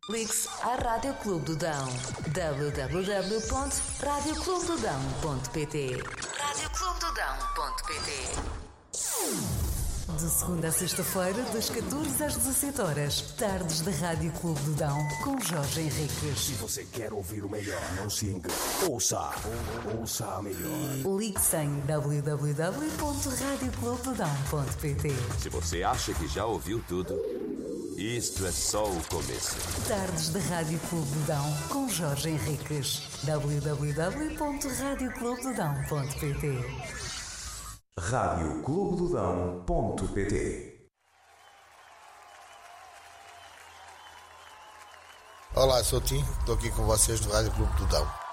Ligue-se à Rádio Clube do Dão. www.radioclubedodão.pt radioclubedodão.pt. De segunda a sexta-feira, das 14 às 17 horas, tardes da Rádio Clube do Dão, com Jorge Henriques. Se você quer ouvir o melhor, não se engane. Ouça a melhor. Ligue-se em www.radioclubedodão.pt. Se você acha que já ouviu tudo, isto é só o começo. Tardes da Rádio Clube do Dão, com Jorge Henriques. www.radioclubedodão.pt. radioclubedodão.pt. Olá, sou o Tim, estou aqui com vocês do Rádio Clube do Dão.